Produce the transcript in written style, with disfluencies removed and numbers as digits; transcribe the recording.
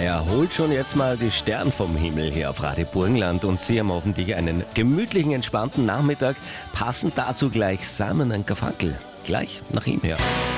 Mayer holt schon jetzt mal die Stern vom Himmel hier auf Radio Burgenland und Sie haben hoffentlich einen gemütlichen, entspannten Nachmittag. Passend dazu gleich Simon & Garfunkel. Gleich nach ihm her.